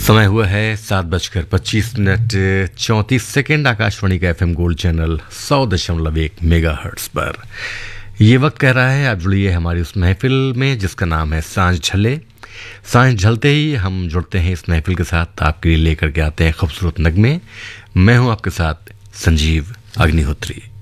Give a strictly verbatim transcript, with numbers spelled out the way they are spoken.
समय हुआ है सात बजकर पच्चीस मिनट चौंतीस सेकेंड। आकाशवाणी का एफएम गोल्ड चैनल सौ दशमलव एक मेगा हर्ट्स पर ये वक्त कह रहा है आप जुड़िए हमारी उस महफिल में जिसका नाम है सांझ झले। सांझ झलते ही हम जुड़ते हैं इस महफिल के साथ, आपके लिए लेकर के आते हैं खूबसूरत नगमे। मैं हूं आपके साथ संजीव अग्निहोत्री।